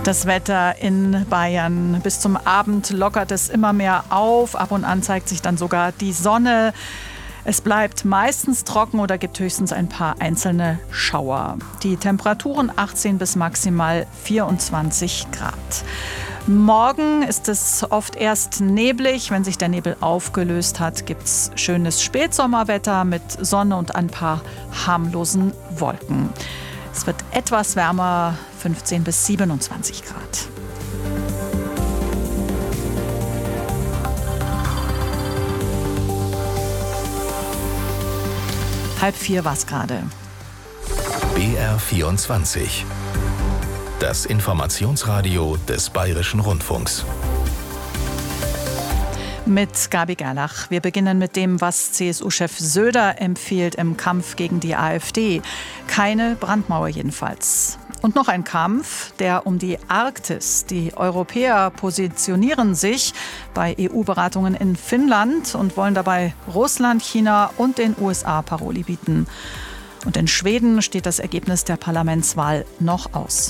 Das Wetter in Bayern. Bis zum Abend lockert es immer mehr auf. Ab und an zeigt sich dann sogar die Sonne. Es bleibt meistens trocken oder gibt höchstens ein paar einzelne Schauer. Die Temperaturen 18 bis maximal 24 Grad. Morgen ist es oft erst neblig. Wenn sich der Nebel aufgelöst hat, gibt es schönes Spätsommerwetter mit Sonne und ein paar harmlosen Wolken. Es wird etwas wärmer, 15 bis 27 Grad. Halb 4 war es gerade. BR24. Das Informationsradio des Bayerischen Rundfunks. Mit Gabi Gerlach. Wir beginnen mit dem, was CSU-Chef Söder empfiehlt im Kampf gegen die AfD. Keine Brandmauer jedenfalls. Und noch ein Kampf, der um die Arktis. Die Europäer positionieren sich bei EU-Beratungen in Finnland und wollen dabei Russland, China und den USA Paroli bieten. Und in Schweden steht das Ergebnis der Parlamentswahl noch aus.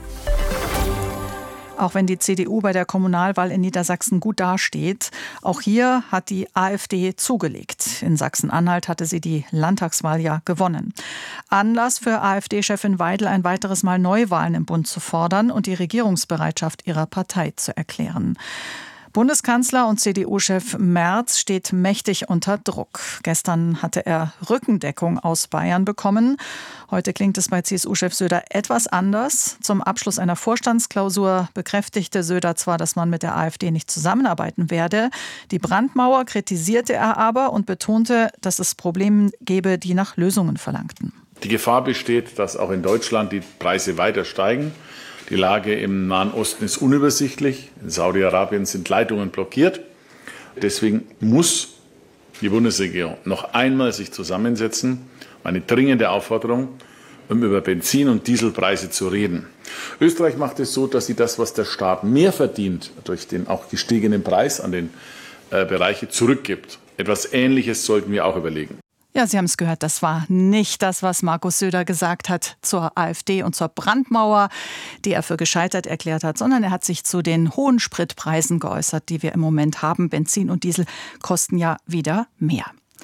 Auch wenn die CDU bei der Kommunalwahl in Niedersachsen gut dasteht, auch hier hat die AfD zugelegt. In Sachsen-Anhalt hatte sie die Landtagswahl ja gewonnen. Anlass für AfD-Chefin Weidel, ein weiteres Mal Neuwahlen im Bund zu fordern und die Regierungsbereitschaft ihrer Partei zu erklären. Bundeskanzler und CDU-Chef Merz steht mächtig unter Druck. Gestern hatte er Rückendeckung aus Bayern bekommen. Heute klingt es bei CSU-Chef Söder etwas anders. Zum Abschluss einer Vorstandsklausur bekräftigte Söder zwar, dass man mit der AfD nicht zusammenarbeiten werde. Die Brandmauer kritisierte er aber und betonte, dass es Probleme gebe, die nach Lösungen verlangten. Die Gefahr besteht, dass auch in Deutschland die Preise weiter steigen. Die Lage im Nahen Osten ist unübersichtlich. In Saudi-Arabien sind Leitungen blockiert. Deswegen muss die Bundesregierung noch einmal sich zusammensetzen. Eine dringende Aufforderung, um über Benzin- und Dieselpreise zu reden. Österreich macht es so, dass sie das, was der Staat mehr verdient, durch den auch gestiegenen Preis an den Bereiche zurückgibt. Etwas Ähnliches sollten wir auch überlegen. Ja, Sie haben es gehört, das war nicht das, was Markus Söder gesagt hat zur AfD und zur Brandmauer, die er für gescheitert erklärt hat, sondern er hat sich zu den hohen Spritpreisen geäußert, die wir im Moment haben. Benzin und Diesel kosten ja wieder mehr.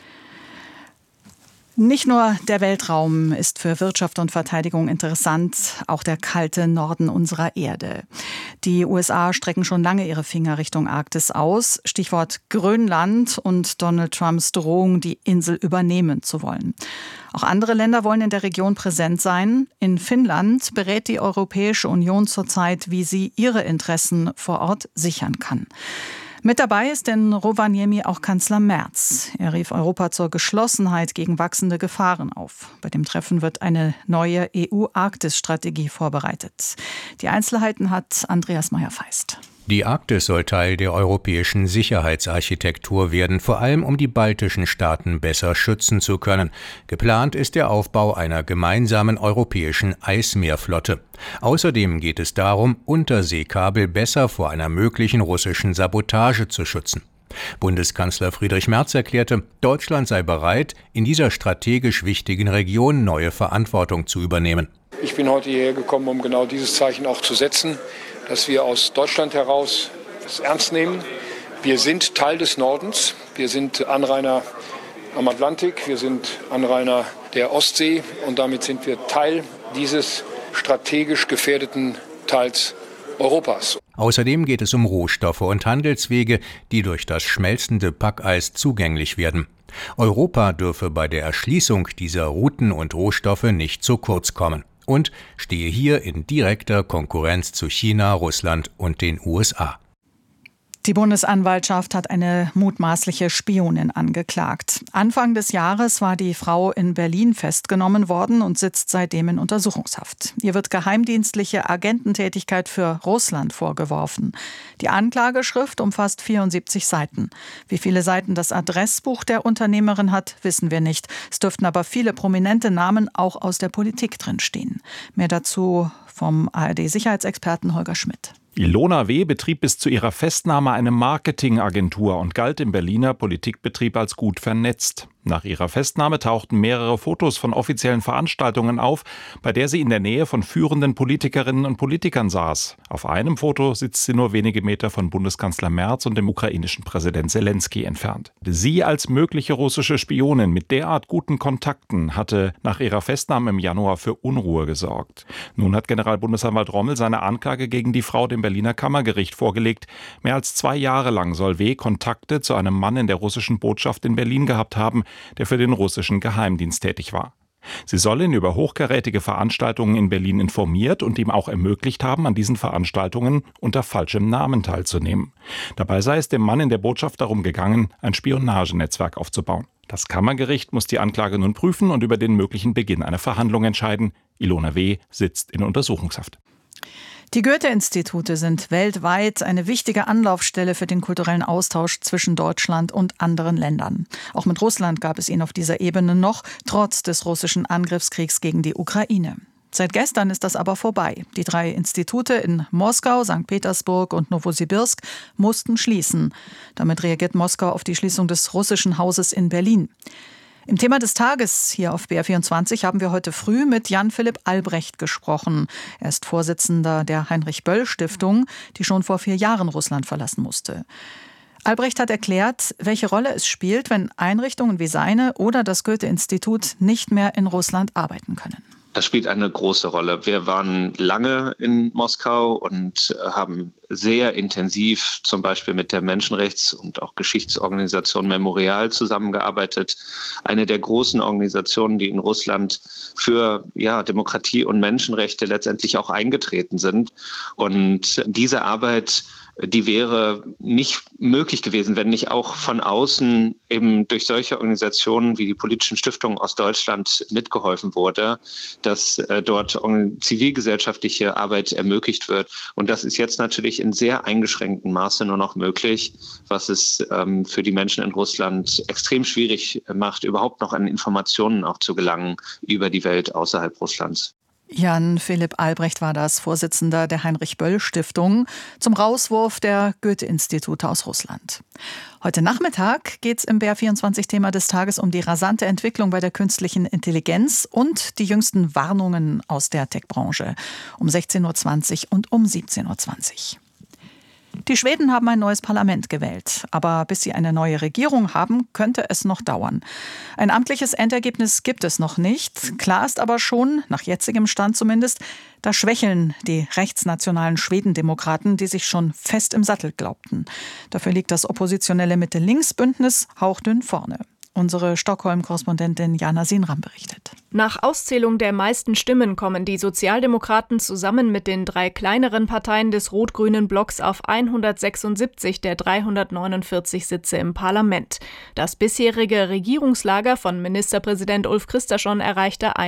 Nicht nur der Weltraum ist für Wirtschaft und Verteidigung interessant, auch der kalte Norden unserer Erde. Die USA strecken schon lange ihre Finger Richtung Arktis aus. Stichwort Grönland und Donald Trumps Drohung, die Insel übernehmen zu wollen. Auch andere Länder wollen in der Region präsent sein. In Finnland berät die Europäische Union zurzeit, wie sie ihre Interessen vor Ort sichern kann. Mit dabei ist in Rovaniemi auch Kanzler Merz. Er rief Europa zur Geschlossenheit gegen wachsende Gefahren auf. Bei dem Treffen wird eine neue EU-Arktis-Strategie vorbereitet. Die Einzelheiten hat Andreas Meyer-Feist. Die Arktis soll Teil der europäischen Sicherheitsarchitektur werden, vor allem um die baltischen Staaten besser schützen zu können. Geplant ist der Aufbau einer gemeinsamen europäischen Eismeerflotte. Außerdem geht es darum, Unterseekabel besser vor einer möglichen russischen Sabotage zu schützen. Bundeskanzler Friedrich Merz erklärte, Deutschland sei bereit, in dieser strategisch wichtigen Region neue Verantwortung zu übernehmen. Ich bin heute hierher gekommen, um genau dieses Zeichen auch zu setzen, dass wir aus Deutschland heraus es ernst nehmen. Wir sind Teil des Nordens, wir sind Anrainer am Atlantik, wir sind Anrainer der Ostsee und damit sind wir Teil dieses strategisch gefährdeten Teils Europas. Außerdem geht es um Rohstoffe und Handelswege, die durch das schmelzende Packeis zugänglich werden. Europa dürfe bei der Erschließung dieser Routen und Rohstoffe nicht zu kurz kommen und stehe hier in direkter Konkurrenz zu China, Russland und den USA. Die Bundesanwaltschaft hat eine mutmaßliche Spionin angeklagt. Anfang des Jahres war die Frau in Berlin festgenommen worden und sitzt seitdem in Untersuchungshaft. Ihr wird geheimdienstliche Agententätigkeit für Russland vorgeworfen. Die Anklageschrift umfasst 74 Seiten. Wie viele Seiten das Adressbuch der Unternehmerin hat, wissen wir nicht. Es dürften aber viele prominente Namen auch aus der Politik drinstehen. Mehr dazu vom ARD-Sicherheitsexperten Holger Schmidt. Ilona W. betrieb bis zu ihrer Festnahme eine Marketingagentur und galt im Berliner Politikbetrieb als gut vernetzt. Nach ihrer Festnahme tauchten mehrere Fotos von offiziellen Veranstaltungen auf, bei der sie in der Nähe von führenden Politikerinnen und Politikern saß. Auf einem Foto sitzt sie nur wenige Meter von Bundeskanzler Merz und dem ukrainischen Präsident Zelensky entfernt. Sie als mögliche russische Spionin mit derart guten Kontakten hatte nach ihrer Festnahme im Januar für Unruhe gesorgt. Nun hat Generalbundesanwalt Rommel seine Anklage gegen die Frau dem Berliner Kammergericht vorgelegt. Mehr als 2 Jahre lang soll W. Kontakte zu einem Mann in der russischen Botschaft in Berlin gehabt haben, der für den russischen Geheimdienst tätig war. Sie soll ihn über hochkarätige Veranstaltungen in Berlin informiert und ihm auch ermöglicht haben, an diesen Veranstaltungen unter falschem Namen teilzunehmen. Dabei sei es dem Mann in der Botschaft darum gegangen, ein Spionagenetzwerk aufzubauen. Das Kammergericht muss die Anklage nun prüfen und über den möglichen Beginn einer Verhandlung entscheiden. Ilona W. sitzt in Untersuchungshaft. Die Goethe-Institute sind weltweit eine wichtige Anlaufstelle für den kulturellen Austausch zwischen Deutschland und anderen Ländern. Auch mit Russland gab es ihn auf dieser Ebene noch, trotz des russischen Angriffskriegs gegen die Ukraine. Seit gestern ist das aber vorbei. Die 3 Institute in Moskau, St. Petersburg und Nowosibirsk mussten schließen. Damit reagiert Moskau auf die Schließung des russischen Hauses in Berlin. Im Thema des Tages hier auf BR24 haben wir heute früh mit Jan-Philipp Albrecht gesprochen. Er ist Vorsitzender der Heinrich-Böll-Stiftung, die schon vor 4 Jahren Russland verlassen musste. Albrecht hat erklärt, welche Rolle es spielt, wenn Einrichtungen wie seine oder das Goethe-Institut nicht mehr in Russland arbeiten können. Das spielt eine große Rolle. Wir waren lange in Moskau und haben sehr intensiv zum Beispiel mit der Menschenrechts- und auch Geschichtsorganisation Memorial zusammengearbeitet. Eine der großen Organisationen, die in Russland für Demokratie und Menschenrechte letztendlich auch eingetreten sind. Und diese Arbeit, die wäre nicht möglich gewesen, wenn nicht auch von außen eben durch solche Organisationen wie die politischen Stiftungen aus Deutschland mitgeholfen wurde, dass dort zivilgesellschaftliche Arbeit ermöglicht wird. Und das ist jetzt natürlich in sehr eingeschränktem Maße nur noch möglich, was es für die Menschen in Russland extrem schwierig macht, überhaupt noch an Informationen auch zu gelangen über die Welt außerhalb Russlands. Jan-Philipp Albrecht war das, Vorsitzender der Heinrich-Böll-Stiftung, zum Rauswurf der Goethe-Institute aus Russland. Heute Nachmittag geht es im BR24-Thema des Tages um die rasante Entwicklung bei der künstlichen Intelligenz und die jüngsten Warnungen aus der Tech-Branche. Um 16.20 Uhr und um 17.20 Uhr. Die Schweden haben ein neues Parlament gewählt. Aber bis sie eine neue Regierung haben, könnte es noch dauern. Ein amtliches Endergebnis gibt es noch nicht. Klar ist aber schon, nach jetzigem Stand zumindest, da schwächeln die rechtsnationalen Schwedendemokraten, die sich schon fest im Sattel glaubten. Dafür liegt das oppositionelle Mitte-Links-Bündnis hauchdünn vorne. Unsere Stockholm-Korrespondentin Jana Sinram berichtet. Nach Auszählung der meisten Stimmen kommen die Sozialdemokraten zusammen mit den 3 kleineren Parteien des rot-grünen Blocks auf 176 der 349 Sitze im Parlament. Das bisherige Regierungslager von Ministerpräsident Ulf Kristersson erreichte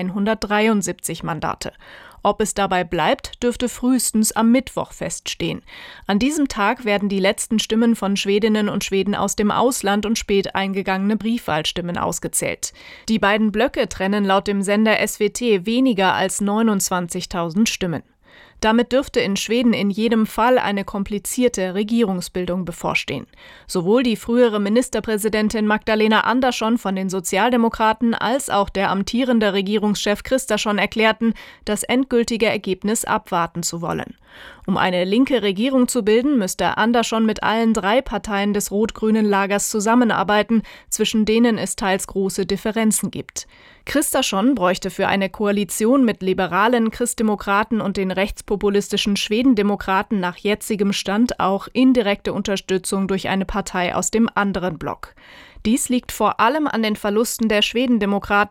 173 Mandate. Ob es dabei bleibt, dürfte frühestens am Mittwoch feststehen. An diesem Tag werden die letzten Stimmen von Schwedinnen und Schweden aus dem Ausland und spät eingegangene Briefwahlstimmen ausgezählt. Die beiden Blöcke trennen laut dem Sender SWT weniger als 29.000 Stimmen. Damit dürfte in Schweden in jedem Fall eine komplizierte Regierungsbildung bevorstehen. Sowohl die frühere Ministerpräsidentin Magdalena Andersson von den Sozialdemokraten als auch der amtierende Regierungschef Kristersson erklärten, das endgültige Ergebnis abwarten zu wollen. Um eine linke Regierung zu bilden, müsste Andersson mit allen 3 Parteien des rot-grünen Lagers zusammenarbeiten, zwischen denen es teils große Differenzen gibt. Kristersson bräuchte für eine Koalition mit liberalen Christdemokraten und den rechtspopulistischen Schwedendemokraten nach jetzigem Stand auch indirekte Unterstützung durch eine Partei aus dem anderen Block. Dies liegt vor allem an den Verlusten der Schwedendemokraten